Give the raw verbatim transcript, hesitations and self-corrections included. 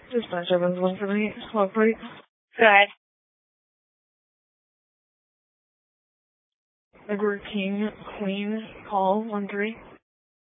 Dispatch Evans one seventy-eight. Hello, please. Good. Edward King, Queen, call one three.